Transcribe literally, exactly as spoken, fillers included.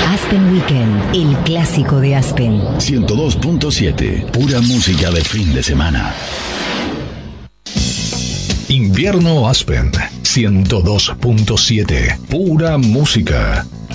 Aspen Weekend, el clásico de Aspen. ciento dos punto siete, pura música de fin de semana. Invierno Aspen, ciento dos punto siete, pura música.